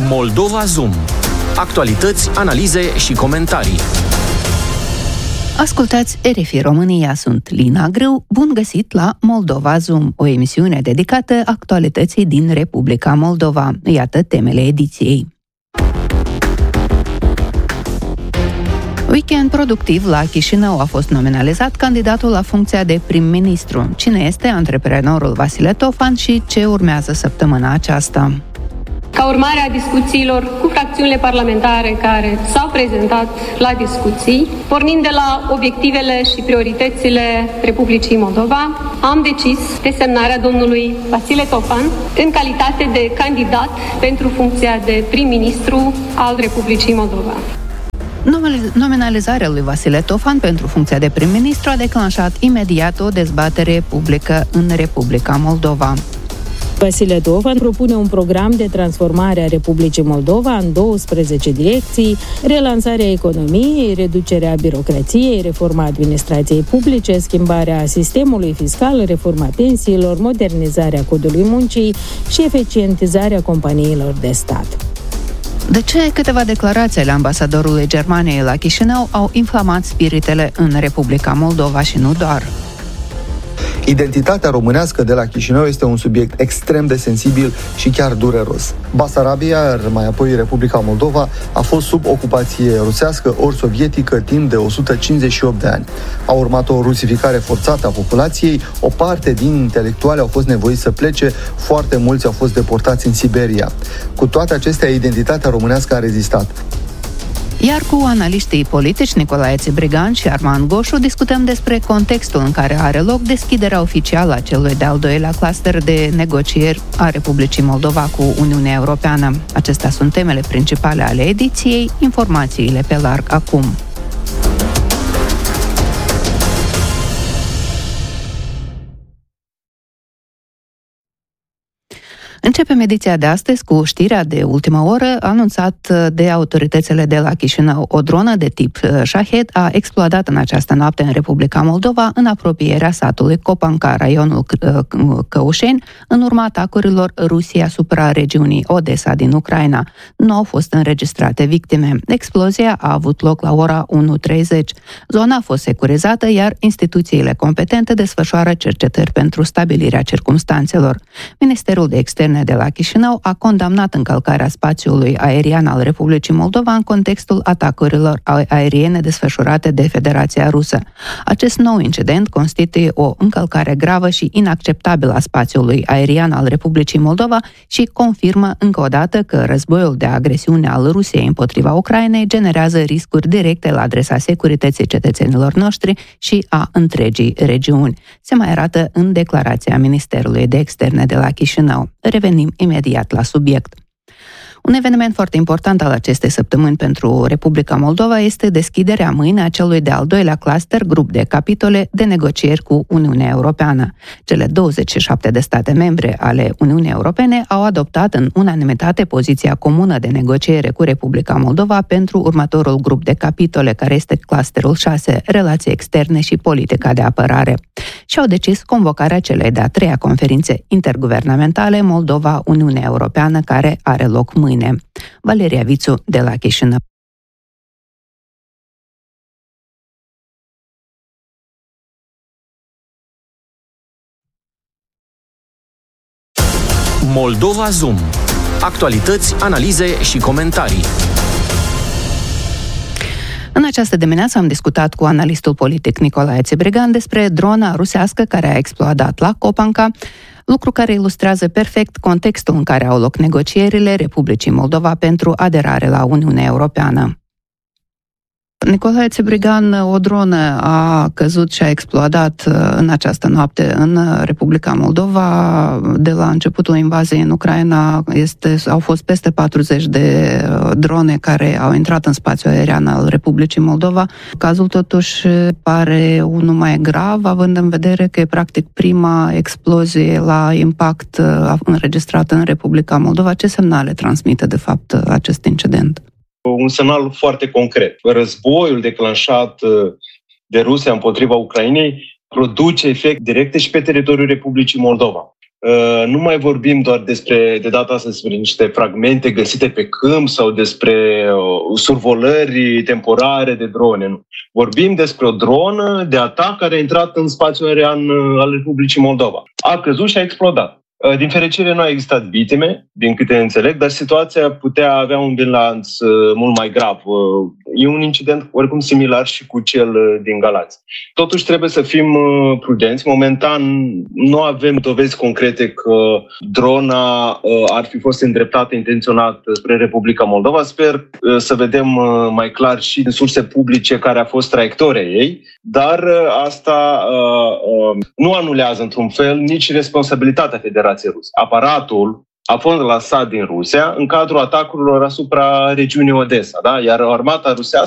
Moldova Zoom. Actualități, analize și comentarii. Ascultați RFI România, sunt Lina Grâu. Bun găsit la Moldova Zoom, o emisiune dedicată actualității din Republica Moldova. Iată temele ediției. Weekend productiv la Chișinău. A fost nominalizat candidatul la funcția de prim-ministru. Cine este antreprenorul Vasile Tofan și ce urmează săptămâna aceasta? Ca urmare a discuțiilor cu fracțiunile parlamentare care s-au prezentat la discuții, pornind de la obiectivele și prioritățile Republicii Moldova, am decis desemnarea domnului Vasile Tofan în calitate de candidat pentru funcția de prim-ministru al Republicii Moldova. Nominalizarea lui Vasile Tofan pentru funcția de prim-ministru a declanșat imediat o dezbatere publică în Republica Moldova. Vasile Tofan propune un program de transformare a Republicii Moldova în 12 direcții: relansarea economiei, reducerea birocrației, reforma administrației publice, schimbarea sistemului fiscal, reforma pensiilor, modernizarea codului muncii și eficientizarea companiilor de stat. De ce câteva declarații ale ambasadorului Germaniei la Chișinău au inflamat spiritele în Republica Moldova și nu doar? Identitatea românească de la Chișinău este un subiect extrem de sensibil și chiar dureros. Basarabia, mai apoi Republica Moldova, a fost sub ocupație rusească ori sovietică timp de 158 de ani. A urmat o rusificare forțată a populației, o parte din intelectuali au fost nevoiți să plece, foarte mulți au fost deportați în Siberia. Cu toate acestea, identitatea românească a rezistat. Iar cu analiștii politici Nicolae Țibrigan și Arman Goșu discutăm despre contextul în care are loc deschiderea oficială a celui de-al doilea cluster de negocieri a Republicii Moldova cu Uniunea Europeană. Acestea sunt temele principale ale ediției, informațiile pe larg acum. Începem ediția de astăzi cu știrea de ultimă oră anunțat de autoritățile de la Chișinău. O dronă de tip Shahed a explodat în această noapte în Republica Moldova, în apropierea satului Copanca, raionul Căușeni, în urma atacurilor Rusiei asupra regiunii Odessa din Ucraina. Nu au fost înregistrate victime. Explozia a avut loc la ora 1:30. Zona a fost securizată, iar instituțiile competente desfășoară cercetări pentru stabilirea circumstanțelor. Ministerul de Externe de la Chișinău a condamnat încălcarea spațiului aerian al Republicii Moldova în contextul atacurilor aeriene desfășurate de Federația Rusă. Acest nou incident constituie o încălcare gravă și inacceptabilă a spațiului aerian al Republicii Moldova și confirmă încă o dată că războiul de agresiune al Rusiei împotriva Ucrainei generează riscuri directe la adresa securității cetățenilor noștri și a întregii regiuni. Se mai arată în declarația Ministerului de Externe de la Chișinău. Revenim imediat la subiect. Un eveniment foarte important al acestei săptămâni pentru Republica Moldova este deschiderea mâine a celui de-al doilea cluster, grup de capitole de negocieri cu Uniunea Europeană. Cele 27 de state membre ale Uniunii Europene au adoptat în unanimitate poziția comună de negociere cu Republica Moldova pentru următorul grup de capitole, care este clusterul 6, relații externe și politica de apărare. Și au decis convocarea celei de-a treia conferințe interguvernamentale Moldova-Uniunea Europeană, care are loc mâine. Valeria Vițu de la Chișinău. Moldova Zoom. Actualități, analize și comentarii. În această dimineață am discutat cu analistul politic Nicolae Țibrigan despre drona rusească care a explodat la Copanca, lucru care ilustrează perfect contextul în care au loc negocierile Republicii Moldova pentru aderare la Uniunea Europeană. Nicolae Țibrigan, o dronă a căzut și a explodat în această noapte în Republica Moldova. De la începutul invaziei în Ucraina au fost peste 40 de drone care au intrat în spațiul aerian al Republicii Moldova. Cazul totuși pare unul mai grav, având în vedere că e practic prima explozie la impact înregistrată în Republica Moldova. Ce semnale transmite de fapt acest incident? Un semnal foarte concret. Războiul declanșat de Rusia împotriva Ucrainei produce efecte directe și pe teritoriul Republicii Moldova. Nu mai vorbim doar de data asta despre niște fragmente găsite pe câmp sau despre survolări temporare de drone. Nu. Vorbim despre o dronă de atac care a intrat în spațiul aerian al Republicii Moldova. A căzut și a explodat. Din fericire nu au existat victime, din câte înțeleg, dar situația putea avea un bilanț mult mai grav. E un incident oricum similar și cu cel din Galați. Totuși trebuie să fim prudenți. Momentan nu avem dovezi concrete că drona ar fi fost îndreptată intenționat spre Republica Moldova. Sper să vedem mai clar și din surse publice care a fost traiectoria ei, dar asta nu anulează într-un fel nici responsabilitatea Federației Ruse. Aparatul a fost lansat din Rusia în cadrul atacurilor asupra regiunii Odessa, da? Iar armata rusească